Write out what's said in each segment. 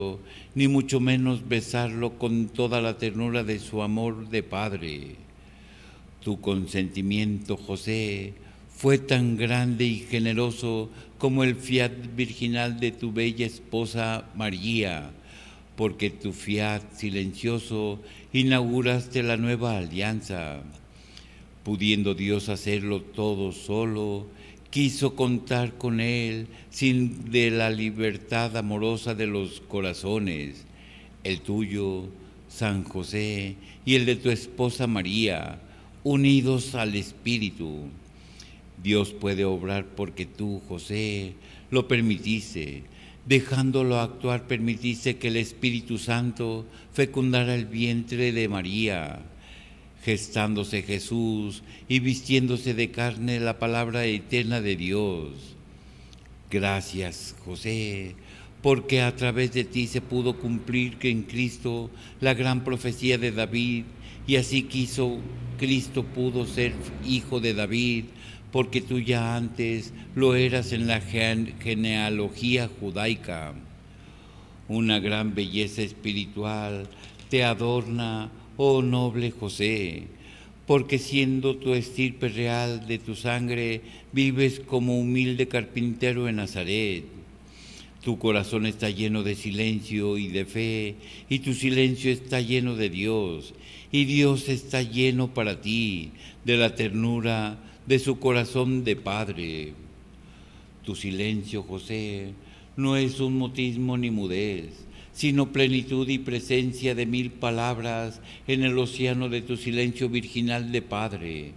ni mucho menos besarlo con toda la ternura de su amor de padre. Tu consentimiento, José, fue tan grande y generoso como el fiat virginal de tu bella esposa María, porque tu fiat silencioso inauguraste la nueva alianza. Pudiendo Dios hacerlo todo solo, quiso contar con Él sin de la libertad amorosa de los corazones, el tuyo, San José, y el de tu esposa María, unidos al Espíritu. Dios puede obrar porque tú, José, lo permitiste. Dejándolo actuar, permitiste que el Espíritu Santo fecundara el vientre de María, gestándose Jesús y vistiéndose de carne la palabra eterna de Dios. Gracias, José, porque a través de ti se pudo cumplir que en Cristo la gran profecía de David, y así quiso Cristo pudo ser hijo de David, porque tú ya antes lo eras en la genealogía judaica. Una gran belleza espiritual te adorna, oh noble José, porque siendo tu estirpe real de tu sangre, vives como humilde carpintero en Nazaret. Tu corazón está lleno de silencio y de fe, y tu silencio está lleno de Dios, y Dios está lleno para ti de la ternura de su corazón de Padre. Tu silencio, José, no es un mutismo ni mudez, sino plenitud y presencia de mil palabras en el océano de tu silencio virginal de Padre.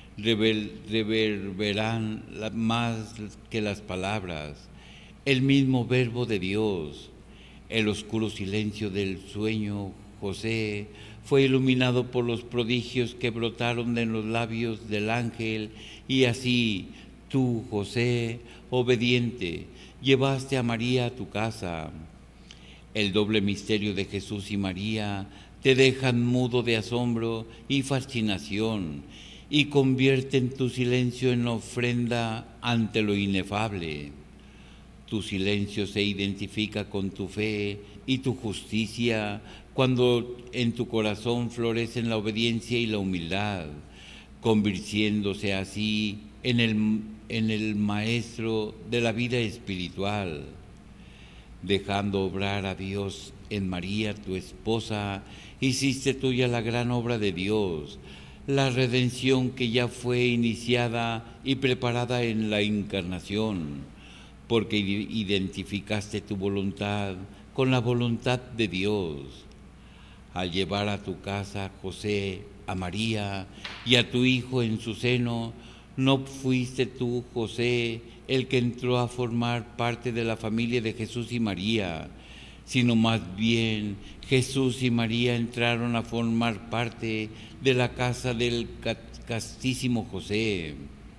Reverberarán más que las palabras, el mismo verbo de Dios. El oscuro silencio del sueño, José, fue iluminado por los prodigios que brotaron de los labios del ángel, y así tú, José, obediente, llevaste a María a tu casa. El doble misterio de Jesús y María te dejan mudo de asombro y fascinación, y convierten tu silencio en ofrenda ante lo inefable. Tu silencio se identifica con tu fe y tu justicia cuando en tu corazón florecen la obediencia y la humildad, convirtiéndose así en el maestro de la vida espiritual. Dejando obrar a Dios en María, tu esposa, hiciste tuya la gran obra de Dios, la redención que ya fue iniciada y preparada en la encarnación, porque identificaste tu voluntad con la voluntad de Dios. Al llevar a tu casa, José, a María y a tu hijo en su seno, no fuiste tú, José, el que entró a formar parte de la familia de Jesús y María, sino más bien Jesús y María entraron a formar parte de la casa del castísimo José.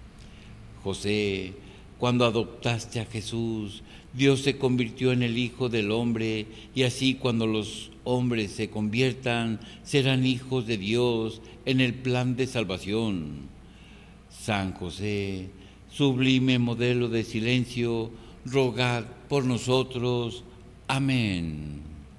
José, cuando adoptaste a Jesús, Dios se convirtió en el Hijo del Hombre, y así cuando los hombres se conviertan, serán hijos de Dios en el plan de salvación. San José, sublime modelo de silencio, rogad por nosotros. Amén.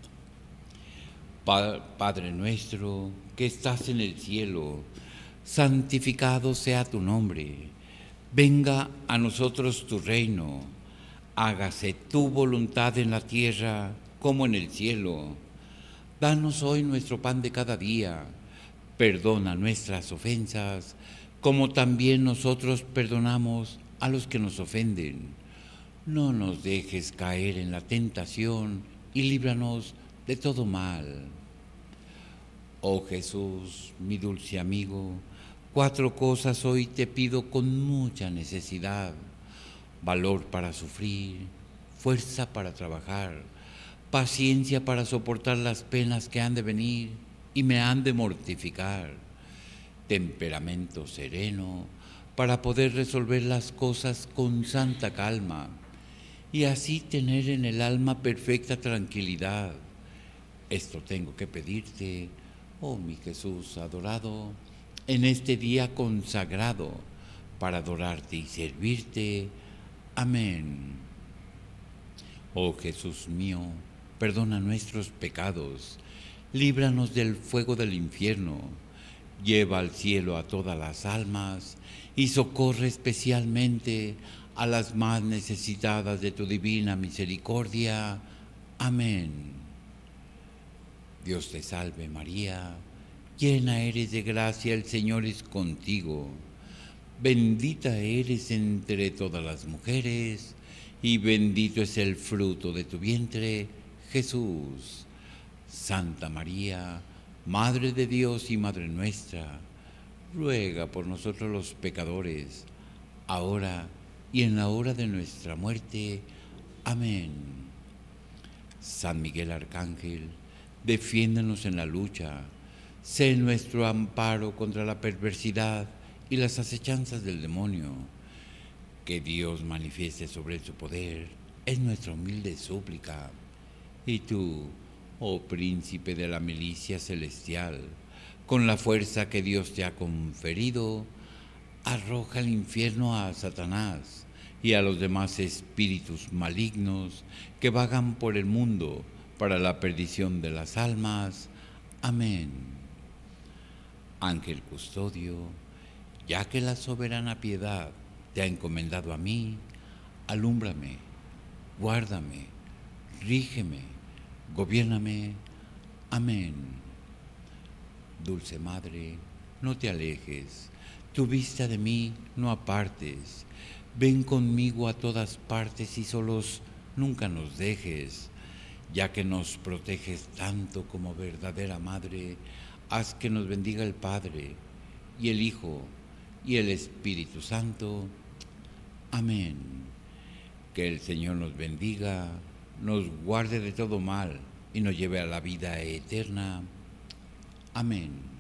Padre nuestro, que estás en el cielo, santificado sea tu nombre. Venga a nosotros tu reino. Hágase tu voluntad en la tierra como en el cielo. Danos hoy nuestro pan de cada día. Perdona nuestras ofensas, como también nosotros perdonamos a los que nos ofenden. No nos dejes caer en la tentación y líbranos de todo mal. Oh Jesús, mi dulce amigo, 4 cosas hoy te pido con mucha necesidad: valor para sufrir, fuerza para trabajar, paciencia para soportar las penas que han de venir y me han de mortificar, temperamento sereno para poder resolver las cosas con santa calma y así tener en el alma perfecta tranquilidad. Esto tengo que pedirte, oh mi Jesús adorado, en este día consagrado para adorarte y servirte. Amén. Oh Jesús mío, perdona nuestros pecados, líbranos del fuego del infierno, lleva al cielo a todas las almas y socorre especialmente a las más necesitadas de tu divina misericordia. Amén. Dios te salve María, llena eres de gracia, el Señor es contigo. Bendita eres entre todas las mujeres, y bendito es el fruto de tu vientre, Jesús. Santa María, Madre de Dios y Madre nuestra, ruega por nosotros los pecadores, ahora y en la hora de nuestra muerte. Amén. San Miguel Arcángel, defiéndonos en la lucha, sé nuestro amparo contra la perversidad y las acechanzas del demonio. Que Dios manifieste sobre él su poder, es nuestra humilde súplica. Y tú, oh príncipe de la milicia celestial, con la fuerza que Dios te ha conferido, arroja al infierno a Satanás y a los demás espíritus malignos que vagan por el mundo para la perdición de las almas. Amén. Ángel custodio, ya que la soberana piedad te ha encomendado a mí, alúmbrame, guárdame, rígeme, gobiérname. Amén. Dulce Madre, no te alejes, tu vista de mí no apartes. Ven conmigo a todas partes y solos nunca nos dejes. Ya que nos proteges tanto como verdadera Madre, haz que nos bendiga el Padre, y el Hijo, y el Espíritu Santo. Amén. Que el Señor nos bendiga, nos guarde de todo mal y nos lleve a la vida eterna. Amén.